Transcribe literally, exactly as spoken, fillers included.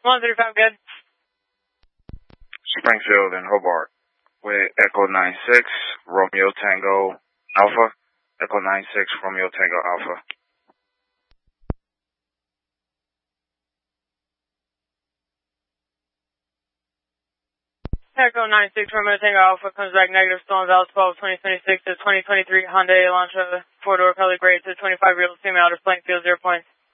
one thirty-five, good. Springfield and Hobart with Echo nine six, Romeo Tango Alpha. Echo nine six, Romeo Tango Alpha. Echo nine six, Romeo Tango Alpha comes back negative, still on Val twelve, twenty twenty-six to twenty twenty-three Hyundai Elantra, four-door color gray to twenty-five year old female, displaying field zero points.